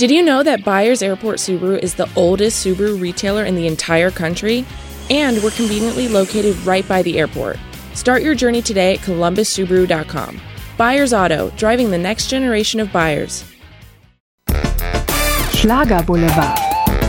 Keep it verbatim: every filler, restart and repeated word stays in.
Did you know that Byers Airport Subaru is the oldest Subaru retailer in the entire country? And we're conveniently located right by the airport. Start your journey today at columbus subaru dot com. Byers Auto, driving the next generation of buyers. Schlager Boulevard.